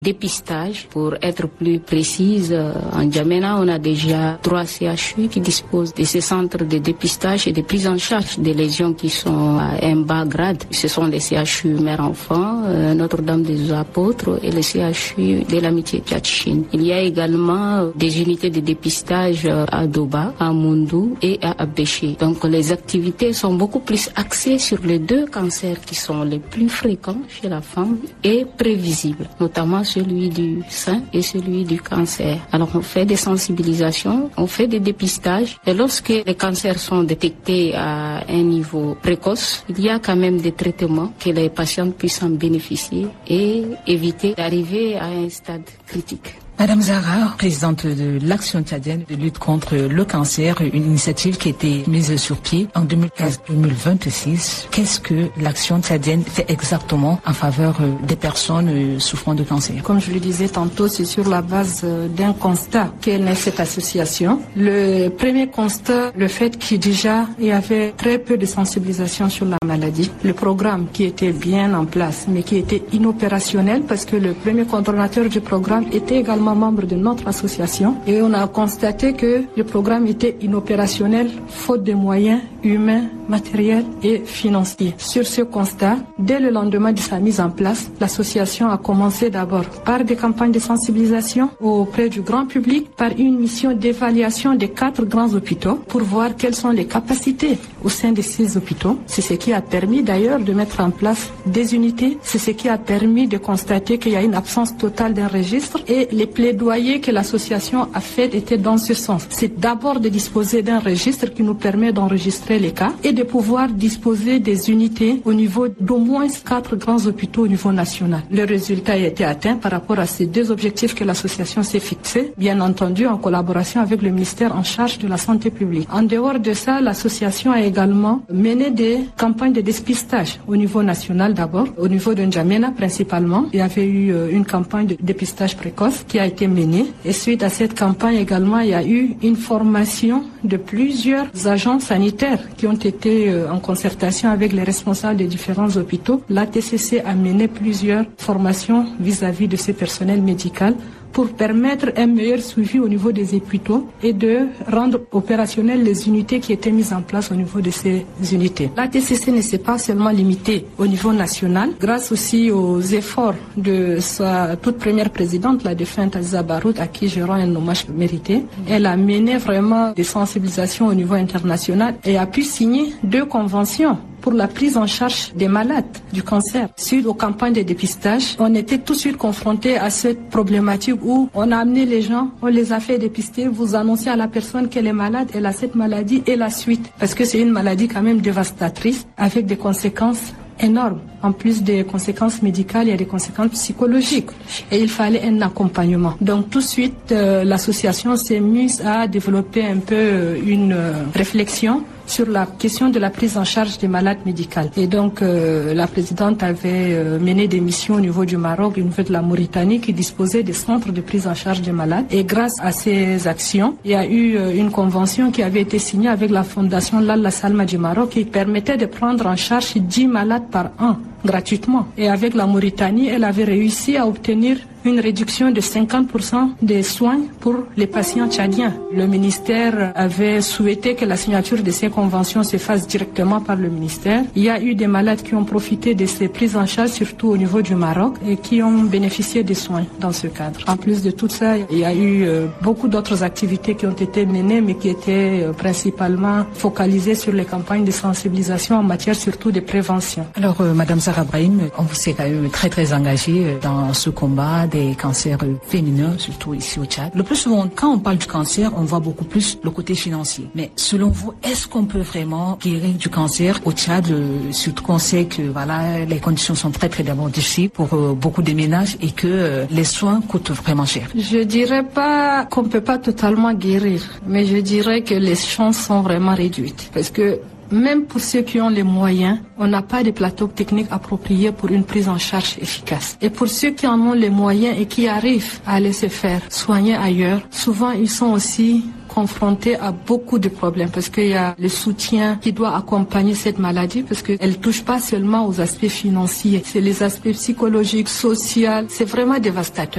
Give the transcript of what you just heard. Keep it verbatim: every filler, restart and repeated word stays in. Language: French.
dépistage. Pour être plus précise, en N'Djamena, on a déjà trois C H U qui disposent de ces centres de dépistage et de prise en charge des lésions qui sont à un bas grade. Ce sont les C H U mère-enfant, euh, Notre-Dame des Apôtres et le C H U de l'Amitié Tchad-Chine. Il y a également des unités de dépistage à Doba, à Moundou et à Abéché. Donc les activités sont beaucoup plus axées sur les deux cancers qui sont les plus fréquents chez la femme et prévisibles, notamment celui du sein et celui du cancer. Alors on fait des sensibilisations, on fait des dépistages et lorsque les cancers sont détectés à un niveau précoce, il y a quand même des traitements que les patients puissent en bénéficier et éviter d'arriver à un stade critique. Madame Zahra, présidente de l'Action tchadienne de lutte contre le cancer, une initiative qui a été mise sur pied en deux mille quinze deux mille vingt-six. Qu'est-ce que l'Action tchadienne fait exactement en faveur des personnes souffrant de cancer? Comme je le disais tantôt, c'est sur la base d'un constat qu'est née cette association. Le premier constat, le fait qu'il déjà il y avait très peu de sensibilisation sur la maladie. Le programme qui était bien en place, mais qui était inopérationnel parce que le premier coordonnateur du programme était également membre de notre association et on a constaté que le programme était inopérationnel faute de moyens humains, matériels et financiers. Sur ce constat, dès le lendemain de sa mise en place, l'association a commencé d'abord par des campagnes de sensibilisation auprès du grand public, par une mission d'évaluation des quatre grands hôpitaux pour voir quelles sont les capacités au sein de ces hôpitaux. C'est ce qui a permis d'ailleurs de mettre en place des unités. C'est ce qui a permis de constater qu'il y a une absence totale d'un registre et les plaidoyers que l'association a fait étaient dans ce sens. C'est d'abord de disposer d'un registre qui nous permet d'enregistrer les cas et de pouvoir disposer des unités au niveau d'au moins quatre grands hôpitaux au niveau national. Le résultat a été atteint par rapport à ces deux objectifs que l'association s'est fixés, bien entendu en collaboration avec le ministère en charge de la santé publique. En dehors de ça, l'association a également mené des campagnes de dépistage au niveau national d'abord, au niveau de N'Djamena principalement. Il y avait eu une campagne de dépistage précoce qui a été menée et suite à cette campagne également, il y a eu une formation de plusieurs agents sanitaires qui ont été en concertation avec les responsables des différents hôpitaux. L'A T C C a mené plusieurs formations vis-à-vis de ce personnel médical pour permettre un meilleur suivi au niveau des hôpitaux et de rendre opérationnelles les unités qui étaient mises en place au niveau de ces unités. L'A T C C ne s'est pas seulement limitée au niveau national, grâce aussi aux efforts de sa toute première présidente, la défunte Aziza Baroud, à qui je rends un hommage mérité. Elle a mené vraiment des sensibilisations au niveau international et a pu signer deux conventions pour la prise en charge des malades du cancer. Suite aux campagnes de dépistage, on était tout de suite confrontés à cette problématique où on a amené les gens, on les a fait dépister, vous annoncez à la personne qu'elle est malade, elle a cette maladie et la suite. Parce que c'est une maladie quand même dévastatrice avec des conséquences énormes. En plus des conséquences médicales, il y a des conséquences psychologiques. Et il fallait un accompagnement. Donc tout de suite, euh, l'association s'est mise à développer un peu euh, une euh, réflexion sur la question de la prise en charge des malades médicales. Et donc, euh, la présidente avait euh, mené des missions au niveau du Maroc, au niveau de la Mauritanie, qui disposaient des centres de prise en charge des malades. Et grâce à ces actions, il y a eu euh, une convention qui avait été signée avec la fondation Lalla Salma du Maroc qui permettait de prendre en charge dix malades par an, gratuitement. Et avec la Mauritanie, elle avait réussi à obtenir une réduction de cinquante pour cent des soins pour les patients tchadiens. Le ministère avait souhaité que la signature de ces conventions se fasse directement par le ministère. Il y a eu des malades qui ont profité de ces prises en charge, surtout au niveau du Maroc, et qui ont bénéficié des soins dans ce cadre. En plus de tout ça, il y a eu euh, beaucoup d'autres activités qui ont été menées, mais qui étaient euh, principalement focalisées sur les campagnes de sensibilisation en matière surtout de prévention. Alors, euh, Madame Zahra Brahim, on vous sait quand même très très engagée dans ce combat des cancers féminins, surtout ici au Tchad. Le plus souvent, quand on parle du cancer, on voit beaucoup plus le côté financier. Mais selon vous, est-ce qu'on peut vraiment guérir du cancer au Tchad, euh, surtout qu'on sait que voilà, les conditions sont très très d'abord difficiles pour euh, beaucoup de ménages et que euh, les soins coûtent vraiment cher? Je dirais pas qu'on peut pas totalement guérir, mais je dirais que les chances sont vraiment réduites. Parce que même pour ceux qui ont les moyens, on n'a pas de plateau technique approprié pour une prise en charge efficace. Et pour ceux qui en ont les moyens et qui arrivent à aller se faire soigner ailleurs, souvent ils sont aussi confrontés à beaucoup de problèmes parce qu'il y a le soutien qui doit accompagner cette maladie parce qu'elle touche pas seulement aux aspects financiers, c'est les aspects psychologiques, sociaux, c'est vraiment dévastateur.